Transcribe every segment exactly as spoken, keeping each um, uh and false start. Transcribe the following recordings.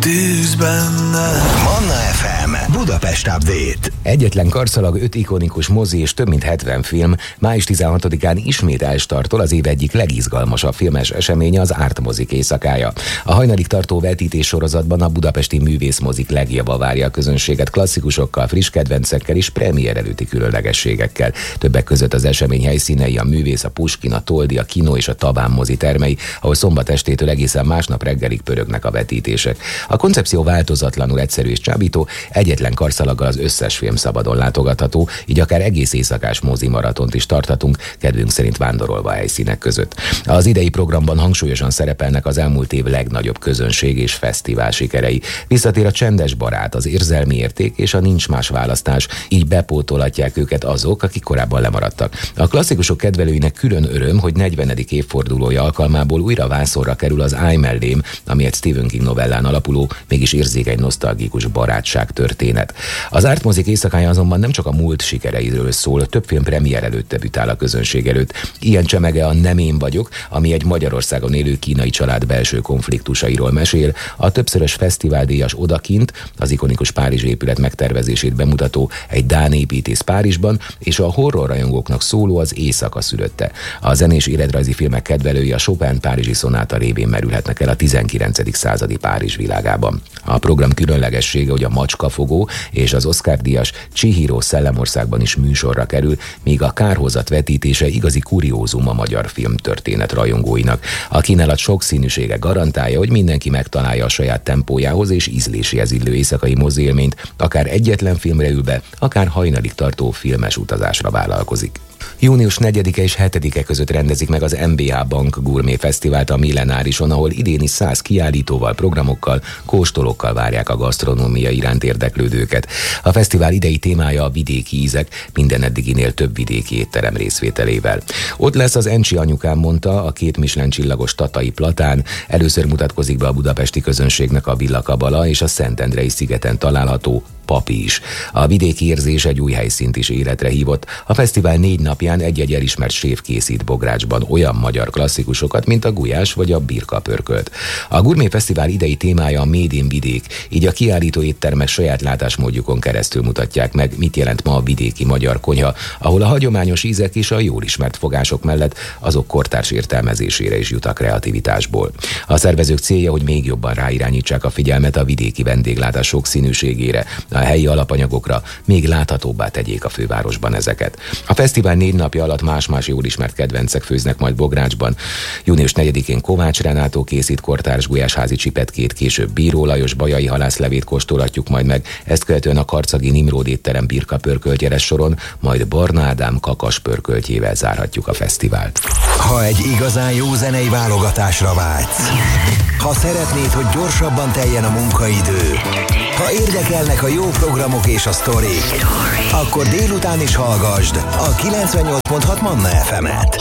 Tűz benne. Manna ef em Budapest Update. Egyetlen karszalag, öt ikonikus mozi és több mint hetven film. május tizenhatodikán ismét elstartol az év egyik legizgalmasabb filmes eseménye, az Árt mozik éjszakája. A hajnalig tartó vetítés sorozatban a budapesti művészmozik legjava várja a közönséget klasszikusokkal, friss kedvencekkel és premier előtti különlegességekkel. Többek között az esemény helyszínei a Művész, a Puskin, a Toldi, a Kino és a Tabán mozi termei, ahol szombat estétől egészen másnap reggelig pörögnek a vetítések. A koncepció változatlanul egyszerű és csábító, egyetlen karszalaggal az összes film szabadon látogatható, így akár egész éjszakás mozi maratont is tarthatunk, kedvünk szerint vándorolva a helyszínek között. Az idei programban hangsúlyosan szerepelnek az elmúlt év legnagyobb közönség és fesztivál sikerei. Visszatér a Csendes barát, az Érzelmi érték és a Nincs más választás, így bepótolhatják őket azok, akik korábban lemaradtak. A klasszikusok kedvelőinek külön öröm, hogy negyvenedik évfordulója alkalmából újra vászonra kerül az Állj mellém, ami egy Stephen King novellán alapuló, mégis érzékeny, nosztalgikus barátság történet. Az Árt mozik éjszakája azonban nem csak a múlt sikereiről szól, több film premier előtt debütál a közönség előtt. Ilyen csemege a Nem én vagyok, ami egy Magyarországon élő kínai család belső konfliktusairól mesél, a többszörös fesztiváldíjas Odakint, az ikonikus párizsi épület megtervezését bemutató Egy dán építész Párizsban, és a horror rajongóknak szóló Az éjszaka szülötte. A zenés életrajzi filmek kedvelői a Chopin párizsi szonáta révén merülhetnek el a tizenkilencedik századi Párizs világában. A program különlegessége, hogy a Macskafogó és az Oscar-díjas Chihiro Szellemországban is műsorra kerül, míg a Kárhozat vetítése igazi kuriózum a magyar filmtörténet rajongóinak. A kínálat sokszínűsége garantálja, hogy mindenki megtalálja a saját tempójához és ízléséhez illő éjszakai moziélményt, akár egyetlen filmre ül be, akár hajnalig tartó filmes utazásra vállalkozik. június negyedike és hetedike között rendezik meg az em bé há Bank Gourmet Fesztivált a Millenárison, ahol idén is száz kiállítóval, programokkal, kóstolókkal várják a gasztronómia iránt érdeklődőket. A fesztivál idei témája a vidéki ízek, minden eddiginél több vidéki étterem részvételével. Ott lesz az Encsi anyukám mondta, a két Michelin csillagos tatai platán, először mutatkozik be a budapesti közönségnek a Villakabala és a Szentendrei szigeten található Papi is. A vidéki érzés egy új helyszínt is életre hívott. A fesztivál négy napján egy-egy elismert séf készít Bográcsban olyan magyar klasszikusokat, mint a gulyás vagy a birka pörkölt. A Gourmet Fesztivál idei témája a Made in Vidék, így a kiállító éttermek saját látásmódjukon keresztül mutatják meg, mit jelent ma a vidéki magyar konyha, ahol a hagyományos ízek és a jól ismert fogások mellett azok kortárs értelmezésére is jut a kreativitásból. A szervezők célja, hogy még jobban ráirányítsák a figyelmet a vidéki vendéglátás sokszínűségére, a helyi alapanyagokra, még láthatóbbá tegyék a fővárosban ezeket. A fesztivál négy napja alatt más-más jól ismert kedvencek főznek majd Bográcsban. június negyedikén Kovács Renátó készít kortárs gulyásházi csipetkét, később Bíró Lajos bajai halászlevét kóstolhatjuk majd meg, ezt követően a karcagi Nimród étterem birka pörköltjeres soron, majd Barna Ádám kakas pörköltjével zárhatjuk a fesztivált. Ha egy igazán jó zenei válogatásra vágysz, ha szeretnéd, hogy gyorsabban teljen a munkaidő, ha érdekelnek a jó programok és a sztorik, akkor délután is hallgasd a kilencvennyolc pont hat Manna ef emet.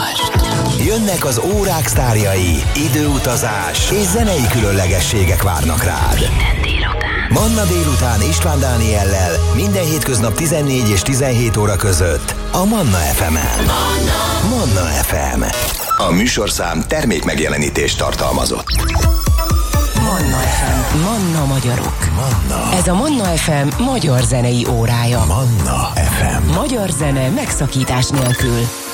Jönnek az órák sztárjai, időutazás és zenei különlegességek várnak rád. Manna délután István Dániellel minden hétköznap tizennégy és tizenhét óra között a Manna ef emen. Manna ef em. A műsorszám termék megjelenítést tartalmazott. Manna ef em. Manna magyarok. Manna. Ez a Manna ef em magyar zenei órája. Manna ef em. Magyar zene megszakítás nélkül.